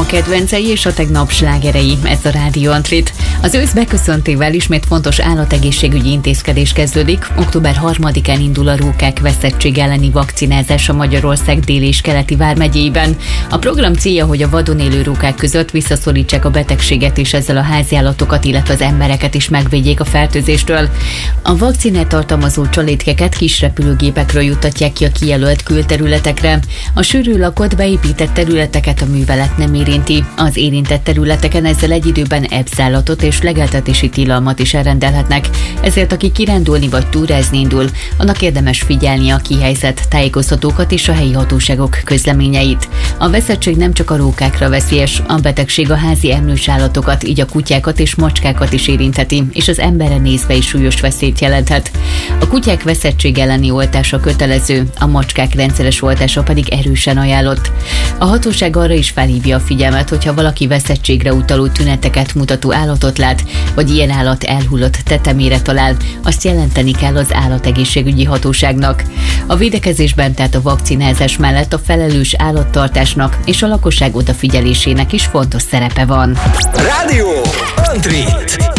kedvencei és a tegnap slágerei, ez a Rádió Antrit. Az ősz beköszöntével ismét fontos állategészségügyi intézkedés kezdődik. Október 3-án indul a rókák veszettség elleni vakcinázása Magyarország déli és keleti vármegyéiben. A program célja, hogy a vadon élő rókák között visszaszorítsák a betegséget és ezzel a háziállatokat, illetve az embereket is megvédjék a fertőzéstől. A vakcinát tartalmazó csalétkeket kis repülőgépekről juttatják ki a kijelölt külterületekre. A sűrű lakott, beépített területeket a művelet nem érinti. Az érintett területeken ezzel egy időben ebszállatot és legeltetési tilalmat is elrendelhetnek, ezért aki kirándulni vagy túrázni indul, annak érdemes figyelni a kihelyezett tájékoztatókat és a helyi hatóságok közleményeit. A veszettség nem csak a rókákra veszélyes, a betegség a házi emlős állatokat, így a kutyákat és macskákat is érintheti, és az emberre nézve is súlyos veszélyt jelenthet. A kutyák veszettség elleni oltása kötelező, a macskák rendszeres oltása pedig erősen ajánlott. A hatóság arra is felhívja a figyelmet, hogyha valaki veszettségre utaló tüneteket mutató állatot lát, vagy ilyen állat elhullott tetemére talál, azt jelenteni kell az állategészségügyi hatóságnak. A védekezésben tehát a vakcinázás mellett a felelős állattartásnak és a lakosság odafigyelésének is fontos szerepe van. Rádió Antrit.